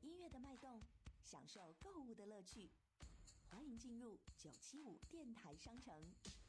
音乐的脉动，享受购物的乐趣。欢迎进入975电台商城。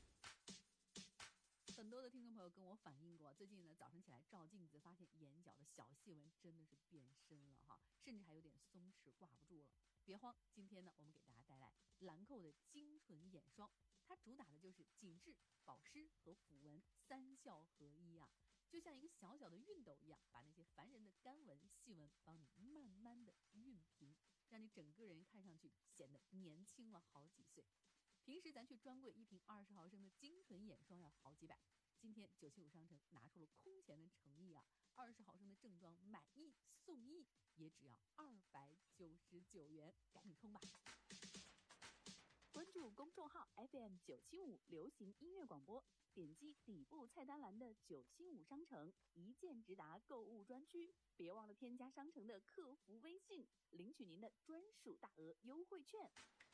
很多的听众朋友跟我反映过，最近呢早上起来照镜子，发现眼角的小细纹真的是变深了哈，甚至还有点松弛挂不住了。别慌，今天呢我们给大家带来兰蔻的精纯眼霜，它主打的就是紧致、保湿和抚纹三效合一啊，就像一个小小的熨斗一样，把那些烦人的干纹、细纹帮你慢慢的熨平，让你整个人看上去显得年轻了好几岁。平时咱去专柜一瓶20毫升的精纯眼霜要好几百，今天975商城拿出了空前的诚意啊！20毫升的正装买1送1，也只要299元，赶紧冲吧！关注公众号 FM975 流行音乐广播，点击底部菜单栏的975商城，一键直达购物专区。别忘了添加商城的客服微信，领取您的专属大额优惠券。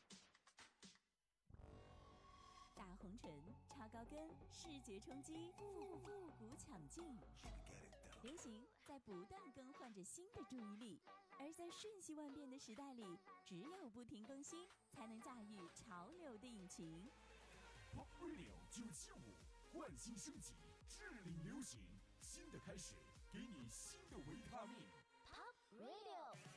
大红唇、超高跟、视觉冲击、复古抢镜，流行在不断更换着新的注意力，而在瞬息万变的时代里，只有不停更新，才能驾驭潮流的引擎。 Pop Radio 975，焕新升级，致领流行，新的开始，给你新的维他命。